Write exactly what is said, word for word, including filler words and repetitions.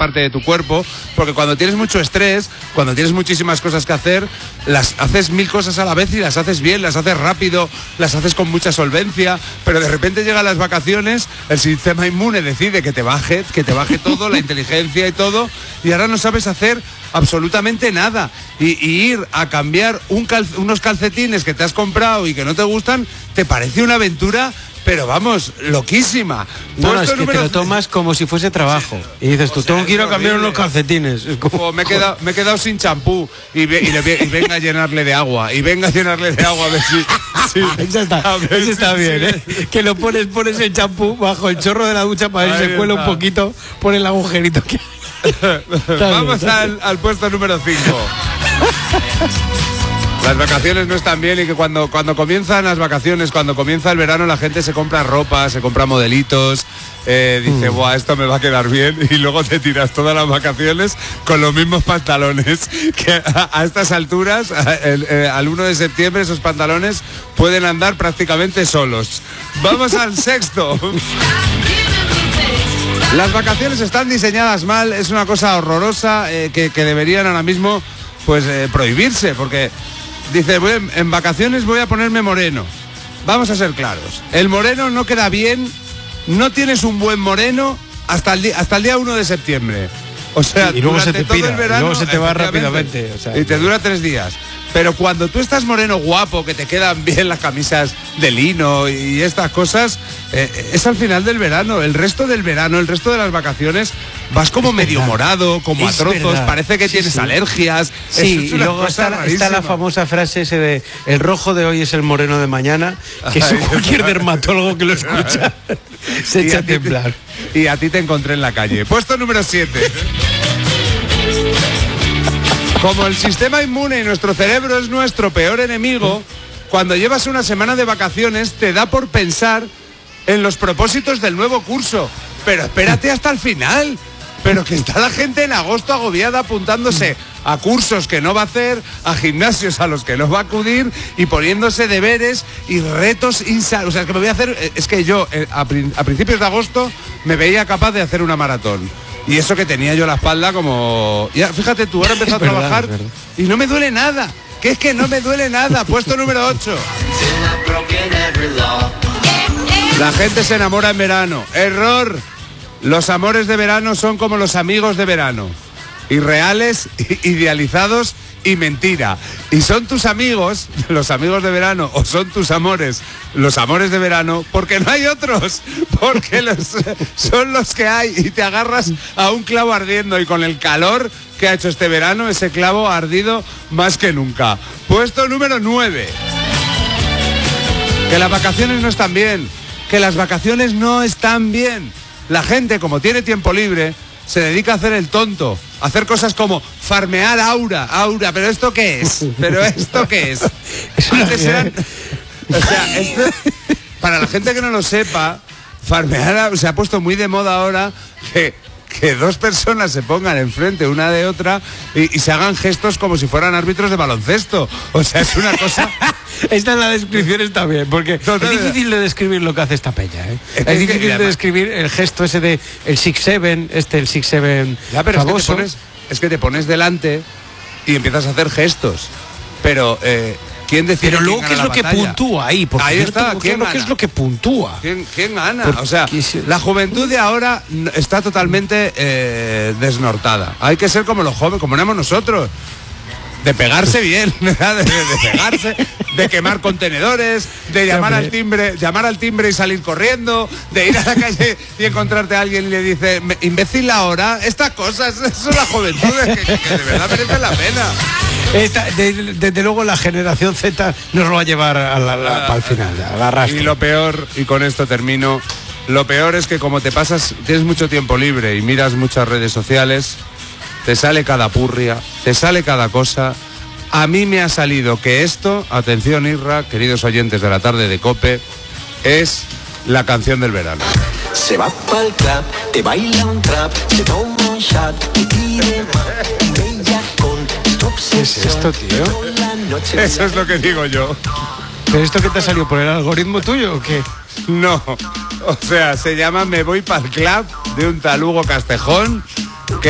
parte de tu cuerpo, porque cuando tienes mucho estrés, cuando tienes muchísimas cosas que hacer, las haces mil cosas a la vez y las haces bien, las haces rápido, las haces con mucha solvencia, pero de repente llegan las vacaciones, el sistema inmune decide que te baje, que te baje todo, la inteligencia y todo, y ahora no sabes hacer absolutamente nada. Y, y ir a cambiar un cal, unos calcetines que te has comprado y que no te gustan, te parece una aventura, pero vamos, loquísima. No, no, es que te lo tomas como si fuese trabajo. Y dices, tú, o sea, tengo que ir a cambiar unos calcetines. Es como... o me, he quedado, me he quedado sin champú y, ve, y, le, y venga a llenarle de agua. Y venga a llenarle de agua a ver si... Sí, eso está, ver eso está si, bien, sí. ¿eh? Que lo pones, pones el champú bajo el chorro de la ducha para ver si se cuela un poquito, por el agujerito que... Vamos bien, al, al puesto número cinco. Las vacaciones no están bien y que cuando, cuando comienzan las vacaciones, cuando comienza el verano, la gente se compra ropa, se compra modelitos, eh, dice, mm. buah, esto me va a quedar bien, y luego te tiras todas las vacaciones con los mismos pantalones, que a, a estas alturas, a, el, eh, al uno de septiembre, esos pantalones pueden andar prácticamente solos. Vamos al sexto. Las vacaciones están diseñadas mal, es una cosa horrorosa eh, que, que deberían ahora mismo pues eh, prohibirse, porque dice, voy, en vacaciones voy a ponerme moreno. Vamos a ser claros, el moreno no queda bien, no tienes un buen moreno hasta el, di- hasta el día uno de septiembre. O sea, y luego se te todo pira, el verano, y luego se te va rápidamente. O sea, y te dura tres días. Pero cuando tú estás moreno guapo, que te quedan bien las camisas de lino y estas cosas, eh, es al final del verano. El resto del verano, el resto de las vacaciones, vas como es medio verdad. morado, como es a trozos, verdad. Parece que sí, tienes sí. alergias. Sí, y luego está la, está la famosa frase ese de el rojo de hoy es el moreno de mañana, que eso cualquier dermatólogo que lo escucha se echa a temblar. Te, y a ti te encontré en la calle. Puesto número siete. Como el sistema inmune y nuestro cerebro es nuestro peor enemigo, cuando llevas una semana de vacaciones te da por pensar en los propósitos del nuevo curso. Pero espérate hasta el final. Pero que está la gente en agosto agobiada apuntándose a cursos que no va a hacer, a gimnasios a los que no va a acudir y poniéndose deberes y retos insa- o sea, que me voy a hacer, es que yo a, prin- a principios de agosto me veía capaz de hacer una maratón. Y eso que tenía yo la espalda como... Ya, fíjate tú, ahora he empezado a trabajar y no me duele nada. Que es que no me duele nada. Puesto número ocho. La gente se enamora en verano. Error. Los amores de verano son como los amigos de verano. Irreales, idealizados y mentira. Y son tus amigos, los amigos de verano, o son tus amores, los amores de verano, porque no hay otros, porque los, son los que hay y te agarras a un clavo ardiendo y con el calor que ha hecho este verano, ese clavo ha ardido más que nunca. Puesto número nueve. Que las vacaciones no están bien, que las vacaciones no están bien. La gente, como tiene tiempo libre, se dedica a hacer el tonto, a hacer cosas como farmear aura, aura, pero ¿esto qué es? ¿Pero esto qué es? Antes eran... O sea, esto, para la gente que no lo sepa, farmear se ha puesto muy de moda ahora que, que dos personas se pongan enfrente una de otra y, y se hagan gestos como si fueran árbitros de baloncesto. O sea, es una cosa... Esta en la descripción está bien, porque no, no, es difícil de describir lo que hace esta peña, ¿eh? Es, es difícil que, de describir el gesto ese de el six seven, este el six seven ya, pero famoso. Es que, pones, es que te pones delante y empiezas a hacer gestos, pero eh, ¿quién decide? Pero luego qué es lo que puntúa ahí, porque ahí está, ¿qué es lo que puntúa? ¿Quién, quién gana? Porque, o sea, la juventud de ahora está totalmente eh, desnortada. Hay que ser como los jóvenes, como éramos nosotros. De pegarse bien, de, de, de pegarse, de quemar contenedores, de llamar al timbre, llamar al timbre y salir corriendo, de ir a la calle y encontrarte a alguien y le dice, imbécil ahora, estas cosas, eso es la juventud, que, que, que de verdad merece la pena. Esta, de, desde luego la generación Z nos lo va a llevar a la, la, al final, a la arrastre. Y lo peor, y con esto termino, lo peor es que como te pasas, tienes mucho tiempo libre y miras muchas redes sociales, te sale cada purria, te sale cada cosa. A mí me ha salido que esto, atención Isra, queridos oyentes de la tarde de COPE, es la canción del verano. Se va pa'l club, te baila un trap, se toma un shot, te pide más, bella con tu obsesión. ¿Qué es esto, tío? Eso es lo que digo yo. ¿Pero esto qué te ha salido por el algoritmo tuyo o qué? No, o sea, se llama Me voy pa'l club, de un talugo Castejón,